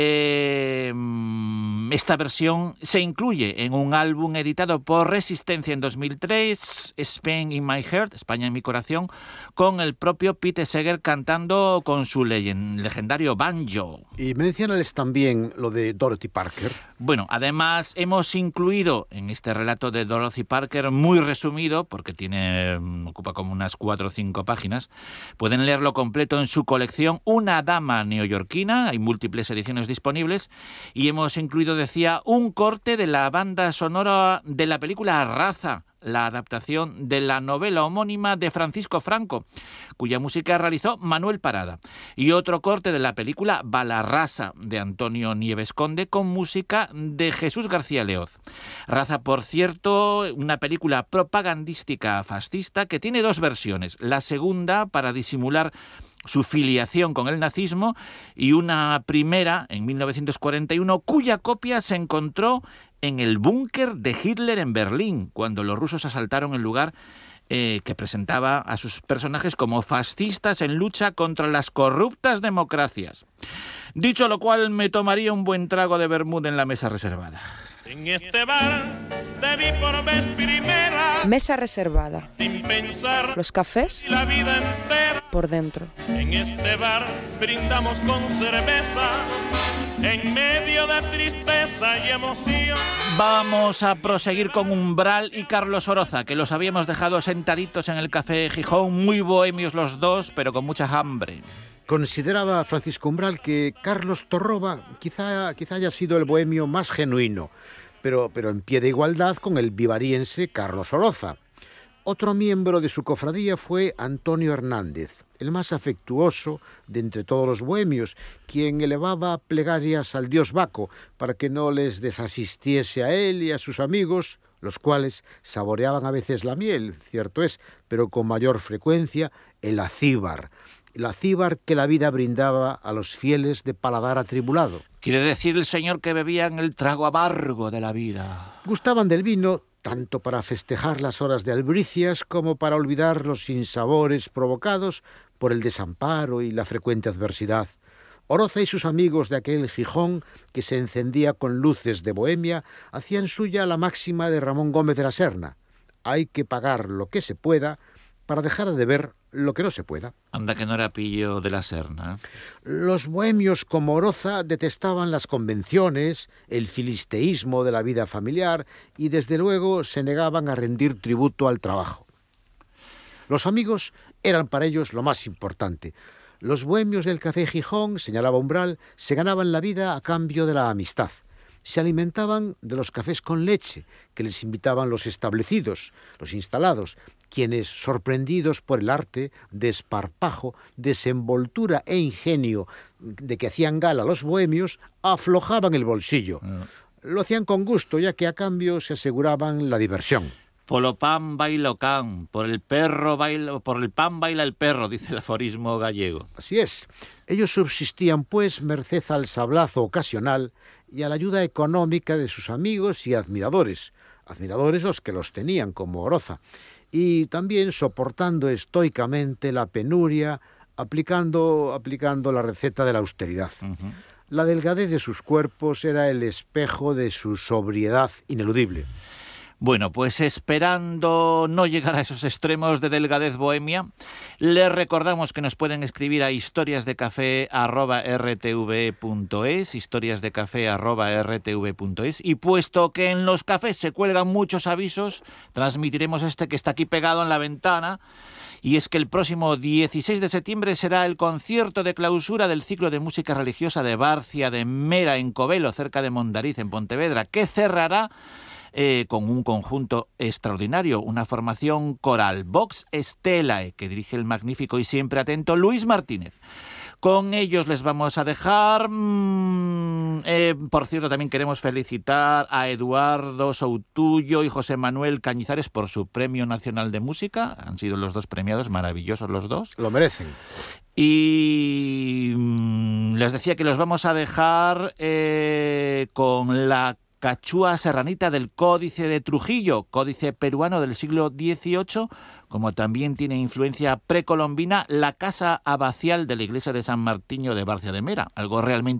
Esta versión se incluye en un álbum editado por Resistencia en 2003, Spain in My Heart, España en mi corazón, con el propio Pete Seeger cantando con su legendario banjo. Y menciónales también lo de Dorothy Parker. Bueno, además hemos incluido en este relato de Dorothy Parker, muy resumido, porque ocupa como unas 4 o 5 páginas, pueden leerlo completo en su colección Una dama neoyorquina, hay múltiples ediciones disponibles, y hemos incluido, decía, un corte de la banda sonora de la película Raza, la adaptación de la novela homónima de Francisco Franco, cuya música realizó Manuel Parada, y otro corte de la película Balarrasa, de Antonio Nieves Conde, con música de Jesús García Leoz. Raza, por cierto, una película propagandística fascista que tiene 2 versiones, la segunda para disimular su filiación con el nazismo, y una primera en 1941 cuya copia se encontró en el búnker de Hitler en Berlín, cuando los rusos asaltaron el lugar que presentaba a sus personajes como fascistas en lucha contra las corruptas democracias. Dicho lo cual, me tomaría un buen trago de vermut en la mesa reservada. En este bar te vi por vez primera. Mesa reservada. Sin pensar. Los cafés. La vida entera. Por dentro. En este bar brindamos con cerveza. En medio de tristeza y emoción. Vamos a proseguir con Umbral y Carlos Oroza, que los habíamos dejado sentaditos en el Café Gijón, muy bohemios los dos, pero con mucha hambre. Consideraba Francisco Umbral que Carlos Torroba quizá haya sido el bohemio más genuino, pero en pie de igualdad con el vivariense Carlos Oroza. Otro miembro de su cofradía fue Antonio Hernández, el más afectuoso de entre todos los bohemios, quien elevaba plegarias al dios Baco para que no les desasistiese a él y a sus amigos, los cuales saboreaban a veces la miel, cierto es, pero con mayor frecuencia el acíbar que la vida brindaba a los fieles de paladar atribulado. Quiere decir el señor que bebían el trago amargo de la vida. Gustaban del vino tanto para festejar las horas de albricias como para olvidar los sinsabores provocados por el desamparo y la frecuente adversidad. Oroza y sus amigos de aquel Gijón, que se encendía con luces de bohemia, hacían suya la máxima de Ramón Gómez de la Serna: hay que pagar lo que se pueda para dejar de ver lo que no se pueda. Anda que no era pillo de la Serna. Los bohemios como Oroza detestaban las convenciones, el filisteísmo de la vida familiar y desde luego se negaban a rendir tributo al trabajo. Los amigos eran para ellos lo más importante. Los bohemios del Café Gijón, señalaba Umbral, se ganaban la vida a cambio de la amistad. Se alimentaban de los cafés con leche que les invitaban los establecidos, los instalados, quienes, sorprendidos por el arte, desparpajo, desenvoltura e ingenio de que hacían gala los bohemios, aflojaban el bolsillo. Lo hacían con gusto, ya que a cambio se aseguraban la diversión. Polo pan baila o can, por el pan baila el perro, dice el aforismo gallego. Así es. Ellos subsistían, pues, merced al sablazo ocasional y a la ayuda económica de sus amigos y admiradores los que los tenían, como Oroza, y también soportando estoicamente la penuria, aplicando la receta de la austeridad. Uh-huh. La delgadez de sus cuerpos era el espejo de su sobriedad ineludible. Bueno, pues esperando no llegar a esos extremos de delgadez bohemia, les recordamos que nos pueden escribir a historiasdecafe@rtv.es, y puesto que en los cafés se cuelgan muchos avisos, transmitiremos este que está aquí pegado en la ventana, y es que el próximo 16 de septiembre será el concierto de clausura del ciclo de música religiosa de Barcia de Mera, en Covelo, cerca de Mondariz, en Pontevedra, que cerrará con un conjunto extraordinario, una formación coral, Vox Stelae, que dirige el magnífico y siempre atento Luis Martínez. Con ellos les vamos a dejar. Por cierto, también queremos felicitar a Eduardo Soutullo y José Manuel Cañizares por su Premio Nacional de Música. Han sido los dos premiados, maravillosos los dos. Lo merecen. Y les decía que los vamos a dejar con la cachúa serranita del Códice de Trujillo, códice peruano del siglo XVIII, como también tiene influencia precolombina la casa abacial de la iglesia de San Martiño de Barcia de Mera, algo realmente